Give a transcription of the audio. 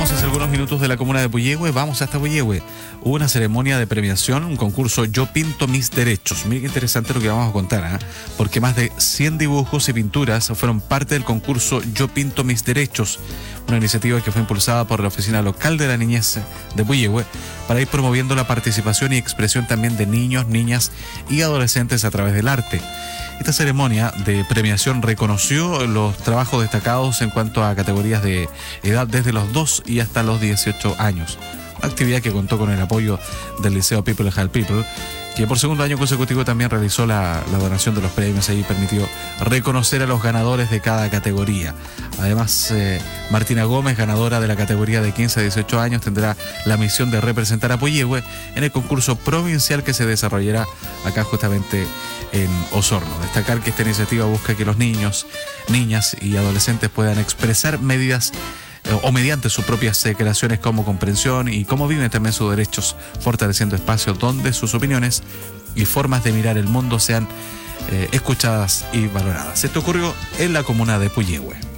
Hablamos hace algunos minutos de la comuna de Puyehue. Vamos hasta Puyehue. Hubo una ceremonia de premiación, un concurso Yo Pinto Mis Derechos. Mira qué interesante lo que vamos a contar, porque más de 100 dibujos y pinturas fueron parte del concurso Yo Pinto Mis Derechos, una iniciativa que fue impulsada por la Oficina Local de la Niñez de Puyehue para ir promoviendo la participación y expresión también de niños, niñas y adolescentes a través del arte. Esta ceremonia de premiación reconoció los trabajos destacados en cuanto a categorías de edad desde los 2 y hasta los 18 años. Una actividad que contó con el apoyo del Liceo People Help People, que por segundo año consecutivo también realizó la donación de los premios y permitió reconocer a los ganadores de cada categoría. Además, Martina Gómez, ganadora de la categoría de 15 a 18 años, tendrá la misión de representar a Puyehue en el concurso provincial que se desarrollará acá justamente en Osorno. Destacar que esta iniciativa busca que los niños, niñas y adolescentes puedan expresar medidas o mediante sus propias creaciones como comprensión y cómo viven también sus derechos, fortaleciendo espacios donde sus opiniones y formas de mirar el mundo sean escuchadas y valoradas. Esto ocurrió en la comuna de Puyehue.